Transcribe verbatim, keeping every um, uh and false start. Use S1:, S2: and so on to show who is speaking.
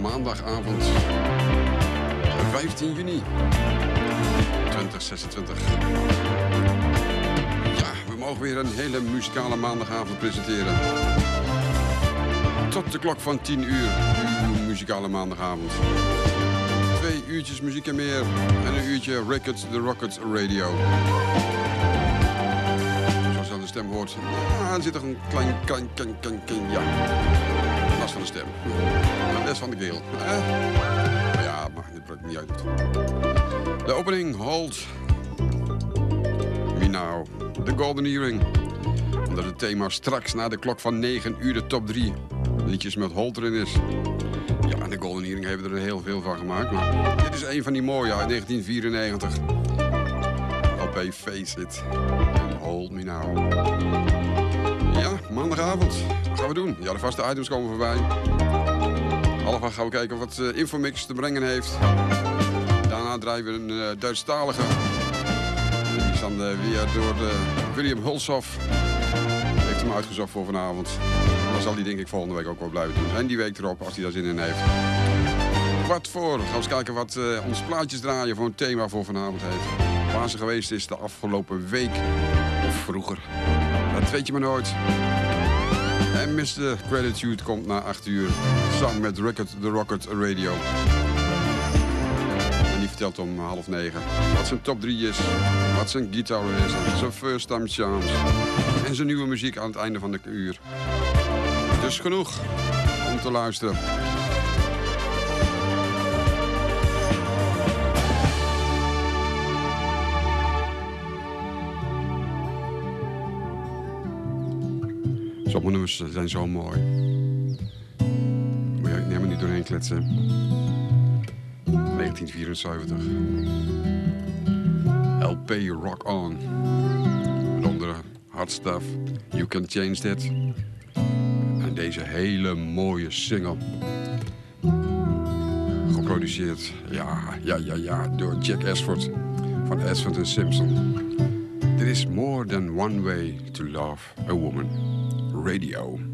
S1: maandagavond vijftien juni tweeduizend zesentwintig. Ja, we mogen weer een hele muzikale maandagavond presenteren. Tot de klok van tien uur, uw muzikale maandagavond. Twee uurtjes muziek en meer. En een uurtje Records, The Rockets Radio. Zoals je aan de stem hoort. Ja, er zit toch een klein, klein, klein, klein, klein, ja. Last van de stem. Les van de keel. Eh? Maar ja, maar dit brengt niet uit. De opening, Hold Me Now. The Golden Earring. Omdat het thema straks na de klok van negen uur de top drie liedjes met Hold erin is. Ja, de Golden Earring hebben er heel veel van gemaakt. Maar dit is een van die mooie uit negentien vierennegentig. L P Face It. Hold Me Now. Ja, maandagavond. Wat gaan we doen? Ja, de vaste items komen voorbij. Half acht gaan we kijken wat uh, Infomix te brengen heeft. Daarna draaien we een uh, Duitsstalige. Die is dan uh, weer door uh, William Hulshoff. Heeft hem uitgezocht voor vanavond. Dan zal hij denk ik volgende week ook wel blijven doen. En die week erop, als hij daar zin in heeft. Kwart voor. Gaan we eens kijken wat uh, ons plaatjes draaien voor een thema voor vanavond heeft. Waar ze geweest is de afgelopen week. Of vroeger. Dat weet je maar nooit. En mister Gratitude komt na acht uur. Samen met Record, The Rocket Radio. En die vertelt om half negen wat zijn top drie is. Wat zijn gitaar is. En zijn first time charms. En zijn nieuwe muziek aan het einde van de uur. Dus genoeg om te luisteren. Sommige nummers zijn zo mooi. Maar ja, ik neem er niet doorheen kletsen. negentien vierenzeventig. L P Rock On. Met andere Hard Stuff. You Can Change That. En deze hele mooie single. Geproduceerd, ja, ja, ja, ja, door Jack Ashford. Van Ashford en Simpson. There is more than one way to love a woman. Radio.